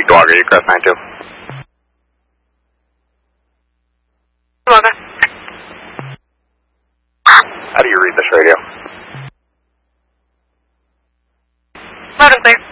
Dogger, you cross 92. Dogger. How do you read this radio? Loud and clear.